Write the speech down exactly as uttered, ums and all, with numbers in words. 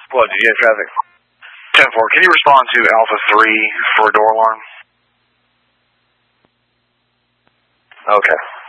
What, did you have traffic? ten four, can you respond to Alpha three for a door alarm? Okay.